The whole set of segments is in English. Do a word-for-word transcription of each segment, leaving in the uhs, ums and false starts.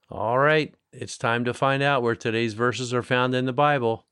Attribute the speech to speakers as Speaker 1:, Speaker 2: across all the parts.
Speaker 1: All right, it's time to find out where today's verses are found in the Bible.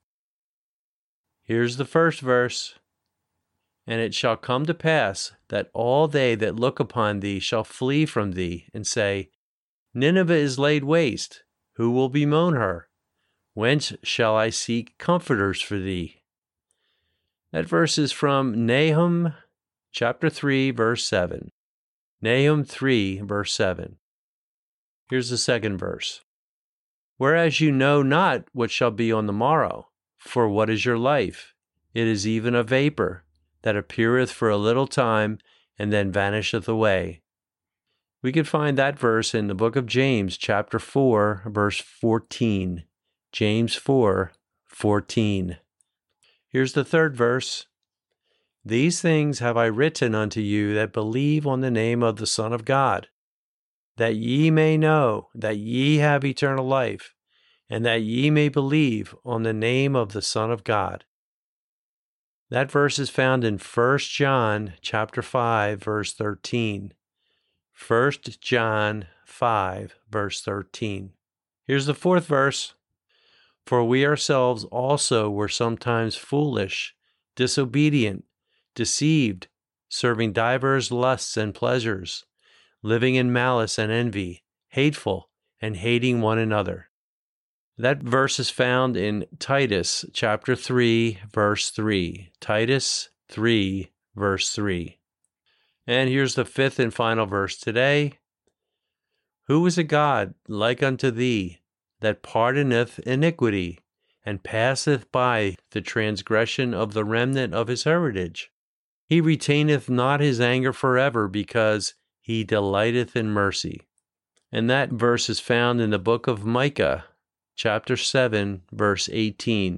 Speaker 1: Here's the first verse. And it shall come to pass that all they that look upon thee shall flee from thee, and say, Nineveh is laid waste. Who will bemoan her? Whence shall I seek comforters for thee? That verse is from Nahum chapter three, verse seven. Nahum three, verse seven. Here's the second verse. Whereas you know not what shall be on the morrow, for what is your life? It is even a vapor that appeareth for a little time and then vanisheth away. We can find that verse in the book of James, chapter four, verse fourteen. James four, fourteen. Here's the third verse. These things have I written unto you that believe on the name of the Son of God, that ye may know that ye have eternal life, and that ye may believe on the name of the Son of God. That verse is found in First John chapter five, verse thirteen. First John five, verse thirteen. Here's the fourth verse. For we ourselves also were sometimes foolish, disobedient, deceived, serving divers lusts and pleasures, living in malice and envy, hateful, and hating one another. That verse is found in Titus chapter three, verse three. Titus three, verse three. And here's the fifth and final verse today. Who is a God like unto thee, that pardoneth iniquity, and passeth by the transgression of the remnant of his heritage? He retaineth not his anger forever, because he delighteth in mercy. And that verse is found in the book of Micah, chapter seven, verse eighteen.